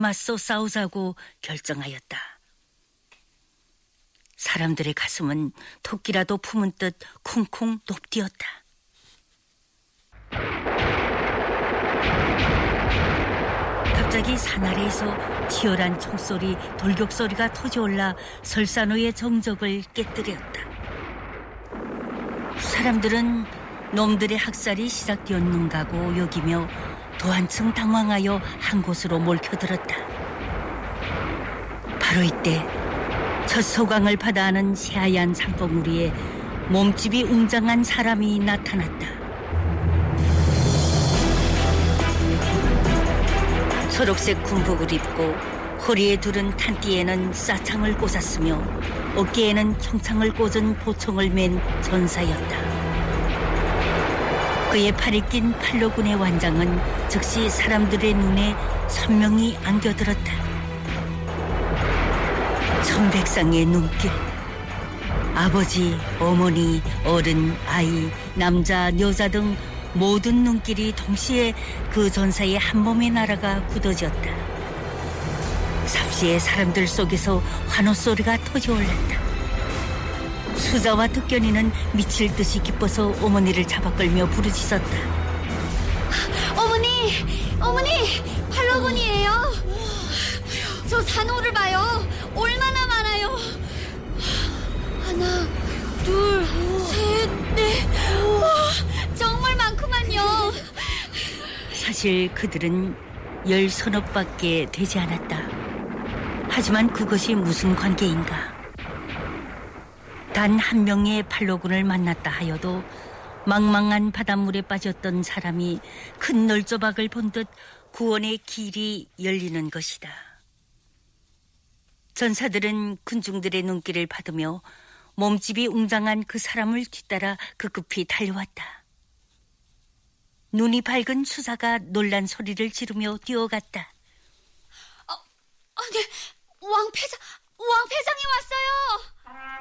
맞서 싸우자고 결정하였다. 사람들의 가슴은 토끼라도 품은 듯 쿵쿵 높뛰었다. 갑자기 산 아래에서 치열한 총소리, 돌격소리가 터져올라 설산호의 정적을 깨뜨렸다. 사람들은 놈들의 학살이 시작되었는가고 여기며 또 한층 당황하여 한 곳으로 몰켜들었다. 바로 이때 첫 소강을 받아하는 새하얀 산봉우리에 몸집이 웅장한 사람이 나타났다. 초록색 군복을 입고 허리에 두른 탄띠에는 싸창을 꽂았으며 어깨에는 총창을 꽂은 보총을 맨 전사였다. 그의 팔에 낀 팔로군의 완장은 즉시 사람들의 눈에 선명히 안겨들었다. 천백상의 눈길, 아버지, 어머니, 어른, 아이, 남자, 여자 등 모든 눈길이 동시에 그 전사의 한 몸에 날아가 굳어졌다. 삽시의 사람들 속에서 환호소리가 터져올랐다. 수자와 득견이는 미칠 듯이 기뻐서 어머니를 잡아끌며 부르짖었다. 어머니, 팔로군이에요. 저 산호를 봐요. 얼마나 많아요. 하나, 둘, 셋, 넷. 와, 정말 많구만요. 사실 그들은 10서너밖에 되지 않았다. 하지만 그것이 무슨 관계인가? 단 한 명의 팔로군을 만났다 하여도 망망한 바닷물에 빠졌던 사람이 큰 널조박을 본 듯 구원의 길이 열리는 것이다. 전사들은 군중들의 눈길을 받으며 몸집이 웅장한 그 사람을 뒤따라 급급히 달려왔다. 눈이 밝은 수사가 놀란 소리를 지르며 뛰어갔다. 네, 왕패장이 왔어요.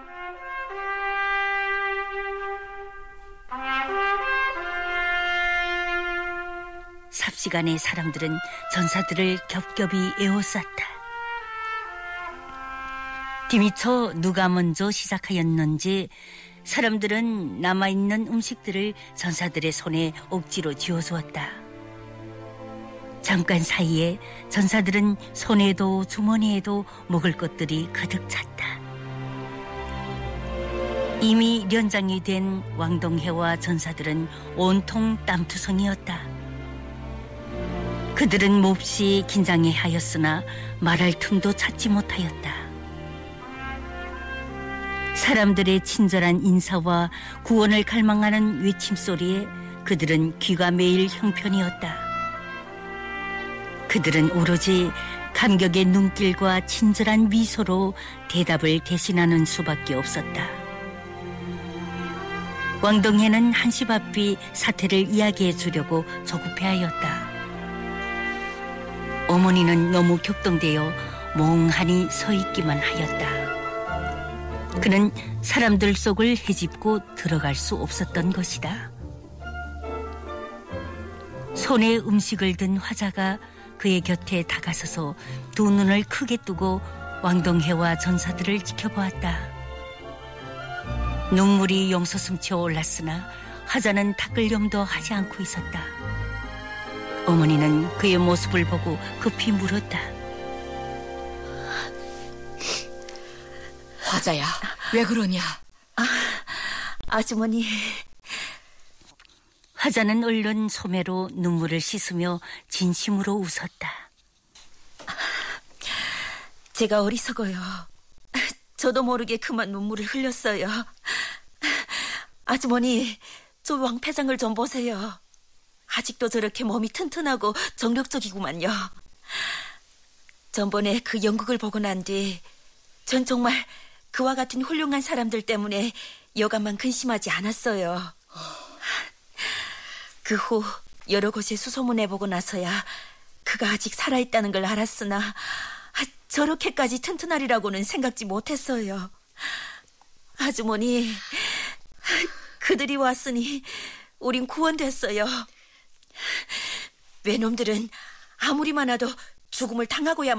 삽시간에 사람들은 전사들을 겹겹이 에워쌌다. 뒤미처 누가 먼저 시작하였는지 사람들은 남아있는 음식들을 전사들의 손에 억지로 쥐어주었다. 잠깐 사이에 전사들은 손에도 주머니에도 먹을 것들이 가득 찼다. 이미 연장이 된 왕동해와 전사들은 온통 땀투성이었다. 그들은 몹시 긴장해 하였으나 말할 틈도 찾지 못하였다. 사람들의 친절한 인사와 구원을 갈망하는 외침소리에 그들은 귀가 매일 형편이었다. 그들은 오로지 감격의 눈길과 친절한 미소로 대답을 대신하는 수밖에 없었다. 왕동해는 한시 앞이 사태를 이야기해 주려고 조급해하였다. 어머니는 너무 격동되어 멍하니 서 있기만 하였다. 그는 사람들 속을 헤집고 들어갈 수 없었던 것이다. 손에 음식을 든 화자가 그의 곁에 다가서서 두 눈을 크게 뜨고 왕동해와 전사들을 지켜보았다. 눈물이 용솟음쳐 올랐으나 화자는 닦을 염도 하지 않고 있었다. 어머니는 그의 모습을 보고 급히 물었다. 화자야, 왜 그러냐? 아주머니. 화자는 얼른 소매로 눈물을 씻으며 진심으로 웃었다. 제가 어리석어요. 저도 모르게 그만 눈물을 흘렸어요. 아주머니, 저 왕패장을 좀 보세요. 아직도 저렇게 몸이 튼튼하고 정력적이구만요. 전번에 그 연극을 보고 난 뒤 전 정말 그와 같은 훌륭한 사람들 때문에 여간만 근심하지 않았어요. 그 후 여러 곳에 수소문해보고 나서야 그가 아직 살아있다는 걸 알았으나 저렇게까지 튼튼하리라고는 생각지 못했어요. 아주머니, 그들이 왔으니 우린 구원됐어요. 외놈들은 아무리 많아도 죽음을 당하고야